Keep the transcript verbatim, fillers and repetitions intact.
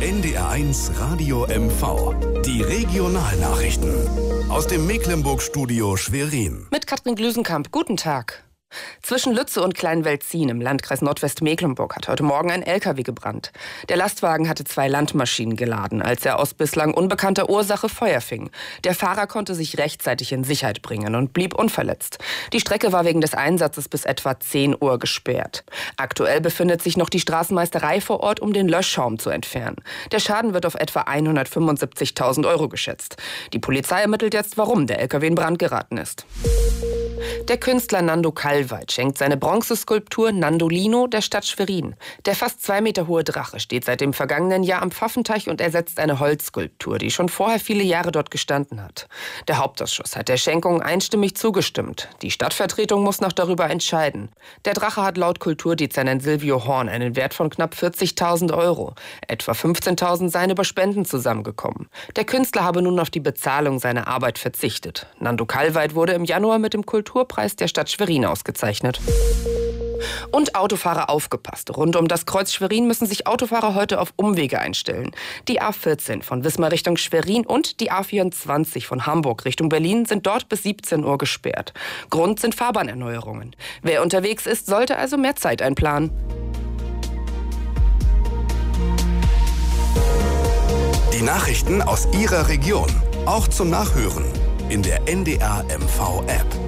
N D R eins Radio M V. Die Regionalnachrichten. Aus dem Mecklenburg-Studio Schwerin. Mit Katrin Glüsenkamp. Guten Tag. Zwischen Lütze und Kleinwelzin im Landkreis Nordwestmecklenburg hat heute Morgen ein L K W gebrannt. Der Lastwagen hatte zwei Landmaschinen geladen, als er aus bislang unbekannter Ursache Feuer fing. Der Fahrer konnte sich rechtzeitig in Sicherheit bringen und blieb unverletzt. Die Strecke war wegen des Einsatzes bis etwa zehn Uhr gesperrt. Aktuell befindet sich noch die Straßenmeisterei vor Ort, um den Löschschaum zu entfernen. Der Schaden wird auf etwa hundertfünfundsiebzigtausend Euro geschätzt. Die Polizei ermittelt jetzt, warum der L K W in Brand geraten ist. Der Künstler Nando Kalweit schenkt seine Bronzeskulptur Nandolino der Stadt Schwerin. Der fast zwei Meter hohe Drache steht seit dem vergangenen Jahr am Pfaffenteich und ersetzt eine Holzskulptur, die schon vorher viele Jahre dort gestanden hat. Der Hauptausschuss hat der Schenkung einstimmig zugestimmt. Die Stadtvertretung muss noch darüber entscheiden. Der Drache hat laut Kulturdezernent Silvio Horn einen Wert von knapp vierzigtausend Euro. Etwa fünfzehntausend seien über Spenden zusammengekommen. Der Künstler habe nun auf die Bezahlung seiner Arbeit verzichtet. Nando Kalweit wurde im Januar mit dem Kulturpreis der Stadt Schwerin ausgezeichnet. Und Autofahrer aufgepasst. Rund um das Kreuz Schwerin müssen sich Autofahrer heute auf Umwege einstellen. Die A vierzehn von Wismar Richtung Schwerin und die A vierundzwanzig von Hamburg Richtung Berlin sind dort bis siebzehn Uhr gesperrt. Grund sind Fahrbahnerneuerungen. Wer unterwegs ist, sollte also mehr Zeit einplanen. Die Nachrichten aus Ihrer Region, auch zum Nachhören in der N D R M V App.